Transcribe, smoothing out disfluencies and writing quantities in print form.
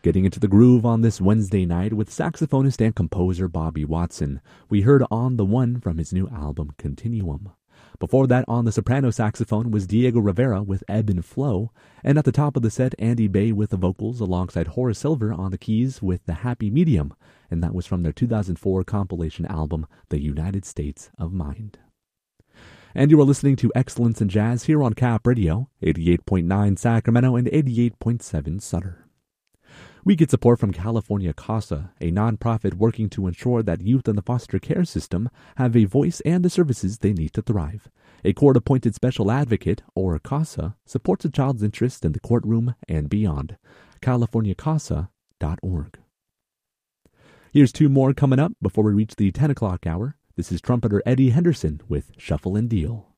Getting into the groove on this Wednesday night with saxophonist and composer Bobby Watson, we heard On the One from his new album Continuum. Before that, on the soprano saxophone was Diego Rivera with Ebb and Flow, and at the top of the set, Andy Bay with the vocals alongside Horace Silver on the keys with The Happy Medium, and that was from their 2004 compilation album, The United States of Mind. And you are listening to Excellence in Jazz here on Cap Radio, 88.9 Sacramento and 88.7 Sutter. We get support from California CASA, a nonprofit working to ensure that youth in the foster care system have a voice and the services they need to thrive. A court-appointed special advocate, or CASA, supports a child's interest in the courtroom and beyond. CaliforniaCASA.org. Here's two more coming up before we reach the 10 o'clock hour. This is trumpeter Eddie Henderson with Shuffle and Deal.